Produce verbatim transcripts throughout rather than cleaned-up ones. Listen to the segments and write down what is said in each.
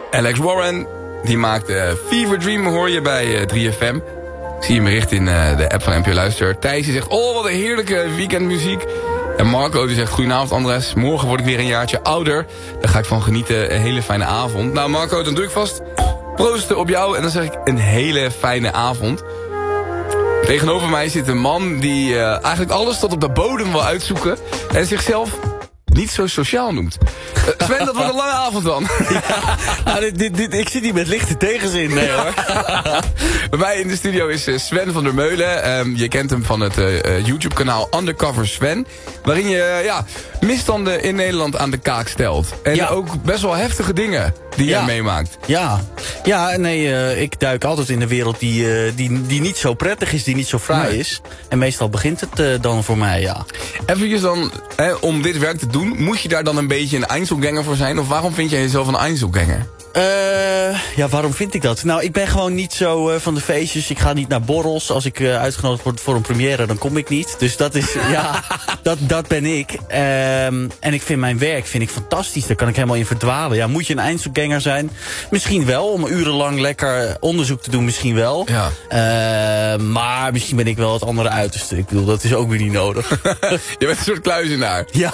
Alex Warren, die maakt uh, Fever Dream, hoor je bij uh, drie F M. Ik zie een bericht in uh, de app van N P O Luister. Thijs die zegt, oh wat een heerlijke weekendmuziek. En Marco die zegt, goedenavond Andres. Morgen word ik weer een jaartje ouder. Daar ga ik van genieten. Een hele fijne avond. Nou Marco, dan doe ik vast proosten op jou. En dan zeg ik een hele fijne avond. Tegenover mij zit een man die uh, eigenlijk alles tot op de bodem wil uitzoeken. En zichzelf niet zo sociaal noemt. Uh, Sven, dat wordt een lange avond dan. Ja, nou, dit, dit, dit, ik zit hier met lichte tegenzin. Nee hoor. Bij mij in de studio is uh, Sven van der Meulen. Um, je kent hem van het uh, YouTube kanaal Undercover Sven. Waarin je uh, ja, misstanden in Nederland aan de kaak stelt. En ja. ook best wel heftige dingen die ja. je meemaakt. Ja, ja nee, uh, ik duik altijd in de wereld die, uh, die, die niet zo prettig is, die niet zo fraai nee. is. En meestal begint het uh, dan voor mij, ja. Even dan, hè, om dit werk te doen, moet je daar dan een beetje een Einzelganger voor zijn? Of waarom vind jij jezelf een Einzelganger? Uh, ja, waarom vind ik dat? Nou, ik ben gewoon niet zo uh, van de feestjes. Ik ga niet naar borrels. Als ik uh, uitgenodigd word voor een première, dan kom ik niet. Dus dat is, ja, dat, dat ben ik. Um, en ik vind mijn werk vind ik fantastisch. Daar kan ik helemaal in verdwalen. Ja, moet je een Einzelganger zijn? Misschien wel, om urenlang lekker onderzoek te doen, misschien wel. Ja. Uh, maar misschien ben ik wel het andere uiterste. Ik bedoel, dat is ook weer niet nodig. Je bent een soort kluizenaar. Ja.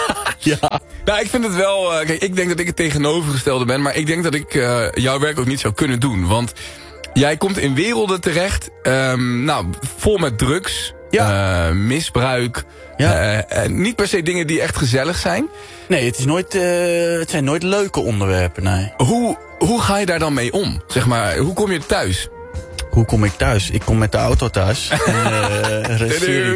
Ja. Nou, ik vind het wel... Uh, kijk, ik denk dat ik het tegenovergestelde ben. Maar ik denk dat ik uh, jouw werk ook niet zou kunnen doen. Want jij komt in werelden terecht. Um, nou, vol met drugs. Ja. Uh, misbruik. Ja. Uh, uh, niet per se dingen die echt gezellig zijn. Nee, het, is nooit, uh, het zijn nooit leuke onderwerpen, nee. Hoe, hoe ga je daar dan mee om? Zeg maar, hoe kom je thuis? Hoe kom ik thuis? Ik kom met de auto thuis. En, uh,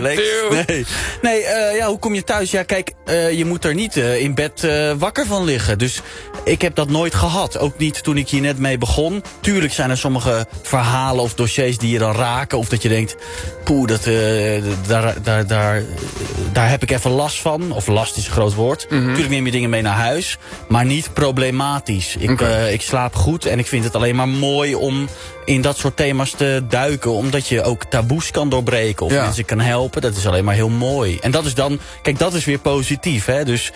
nee, nee uh, ja, hoe kom je thuis? Ja, kijk, uh, je moet er niet uh, in bed uh, wakker van liggen. Dus ik heb dat nooit gehad. Ook niet toen ik hier net mee begon. Tuurlijk zijn er sommige verhalen of dossiers die je dan raken. Of dat je denkt, poeh, dat, uh, daar, daar, daar, daar heb ik even last van. Of last is een groot woord. Mm-hmm. Tuurlijk neem je dingen mee naar huis. Maar niet problematisch. Ik, okay. uh, ik slaap goed en ik vind het alleen maar mooi om in dat soort thema's te duiken. Omdat je ook taboes kan doorbreken. Of ja. mensen kan helpen. Dat is alleen maar heel mooi. En dat is dan, kijk, dat is weer positief. Hè? Dus,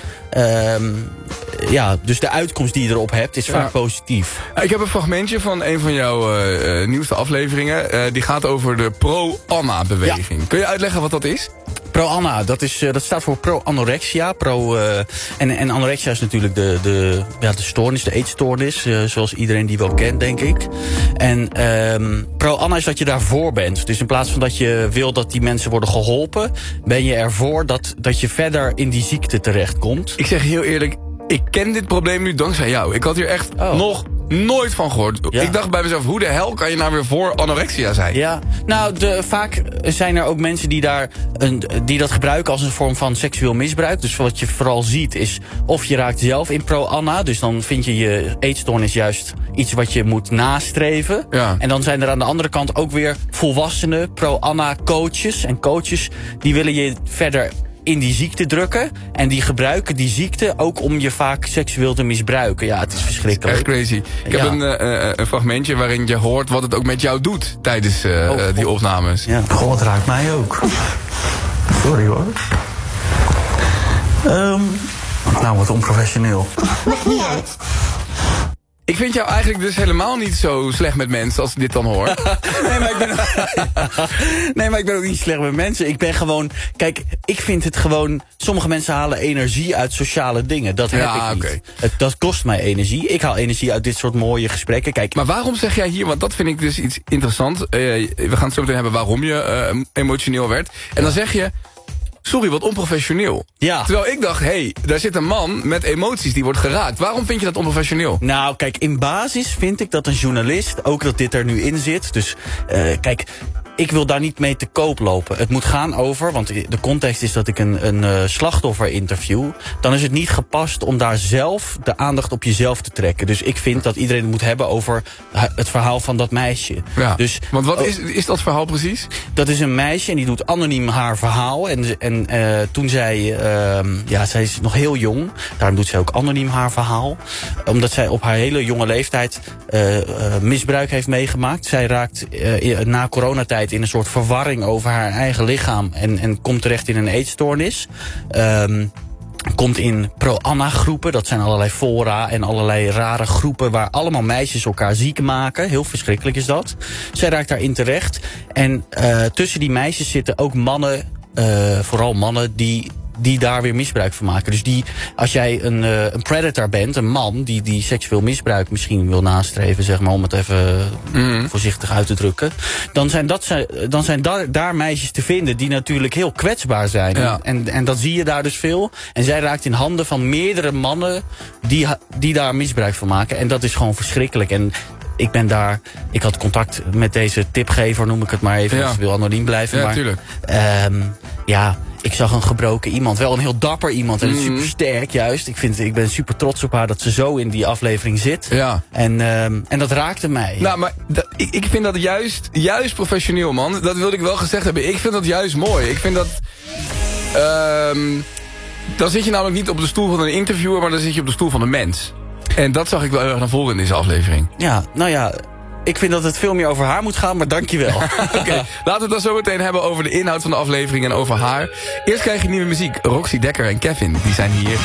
um, ja, dus de uitkomst die je erop hebt is ja. vaak positief. Ik heb een fragmentje van een van jouw uh, nieuwste afleveringen. Uh, die gaat over de pro-Anna-beweging. Ja. Kun je uitleggen wat dat is? Pro-Anna, dat, is, uh, dat staat voor pro-anorexia. Pro, uh, en, en anorexia is natuurlijk de, de, ja, de stoornis, de eetstoornis. Uh, zoals iedereen die wel kent, denk ik. En um, pro-Anna is dat je daarvoor bent. Dus in plaats van dat je wil dat die mensen worden geholpen, ben je ervoor dat, dat je verder in die ziekte terechtkomt. Ik zeg heel eerlijk, ik ken dit probleem nu dankzij jou. Ik had hier echt oh. nog nooit van gehoord. Ja. Ik dacht bij mezelf, hoe de hel kan je nou weer voor anorexia zijn? Ja, nou, de, vaak zijn er ook mensen die, daar een, die dat gebruiken als een vorm van seksueel misbruik. Dus wat je vooral ziet is, of je raakt zelf in pro-Anna. Dus dan vind je je eetstoornis juist iets wat je moet nastreven. Ja. En dan zijn er aan de andere kant ook weer volwassenen pro-Anna coaches. En coaches die willen je verder in die ziekte drukken. En die gebruiken die ziekte ook om je vaak seksueel te misbruiken. Ja, het is verschrikkelijk. Echt crazy. Ik ja. heb een, uh, een fragmentje waarin je hoort wat het ook met jou doet tijdens uh, oh, die opnames. Ja. Goh, het raakt mij ook. Sorry hoor. Um, nou, wat onprofessioneel. Maakt niet uit. Ik vind jou eigenlijk dus helemaal niet zo slecht met mensen als ik dit dan hoor. nee, maar ik ben nee, maar ik ben ook niet slecht met mensen. Ik ben gewoon, kijk, ik vind het gewoon, sommige mensen halen energie uit sociale dingen. Dat heb ja, ik niet. Okay. Het, dat kost mij energie. Ik haal energie uit dit soort mooie gesprekken. Kijk, maar waarom zeg jij hier, want dat vind ik dus iets interessants. Uh, we gaan het zo meteen hebben waarom je uh, emotioneel werd. En ja. dan zeg je, sorry, wat onprofessioneel. Ja. Terwijl ik dacht, hé, hey, daar zit een man met emoties die wordt geraakt. Waarom vind je dat onprofessioneel? Nou, kijk, in basis vind ik dat een journalist, ook dat dit er nu in zit. Dus, uh, kijk, ik wil daar niet mee te koop lopen. Het moet gaan over, want de context is dat ik een, een uh, slachtoffer interview. Dan is het niet gepast om daar zelf de aandacht op jezelf te trekken. Dus ik vind dat iedereen het moet hebben over het verhaal van dat meisje. Ja, dus, want wat is, is dat verhaal precies? Dat is een meisje en die doet anoniem haar verhaal. En, en uh, toen zij, uh, ja, zij is nog heel jong. Daarom doet zij ook anoniem haar verhaal. Omdat zij op haar hele jonge leeftijd uh, uh, misbruik heeft meegemaakt. Zij raakt uh, na coronatijd in een soort verwarring over haar eigen lichaam en, en komt terecht in een eetstoornis. Um, komt in pro-Anna groepen. Dat zijn allerlei fora en allerlei rare groepen waar allemaal meisjes elkaar ziek maken. Heel verschrikkelijk is dat. Zij raakt daarin terecht. En uh, tussen die meisjes zitten ook mannen, uh, vooral mannen die... die daar weer misbruik van maken. Dus die, als jij een, uh, een predator bent, een man die, die seksueel misbruik misschien wil nastreven, zeg maar, om het even mm. voorzichtig uit te drukken, dan zijn, dat, dan zijn daar, daar meisjes te vinden die natuurlijk heel kwetsbaar zijn. Ja. En, en dat zie je daar dus veel. En zij raakt in handen van meerdere mannen die, die daar misbruik van maken. En dat is gewoon verschrikkelijk. En ik ben daar, ik had contact met deze tipgever, noem ik het maar even. Ja. Ze wil anoniem blijven. Ja, maar, tuurlijk. Um, ja, ik zag een gebroken iemand. Wel een heel dapper iemand. En mm. super sterk juist. Ik, vind, ik ben super trots op haar dat ze zo in die aflevering zit. Ja. En, um, en dat raakte mij. Nou, maar dat, ik, ik vind dat juist, juist professioneel, man. Dat wilde ik wel gezegd hebben. Ik vind dat juist mooi. Ik vind dat... Um, dan zit je namelijk niet op de stoel van een interviewer, maar dan zit je op de stoel van een mens. En dat zag ik wel heel erg naar voren in deze aflevering. Ja, nou ja... Ik vind dat het veel meer over haar moet gaan, maar dankjewel. Oké, okay, laten we het dan zo meteen hebben over de inhoud van de aflevering en over haar. Eerst krijg je nieuwe muziek. Roxy Dekker en Kevin, die zijn hier.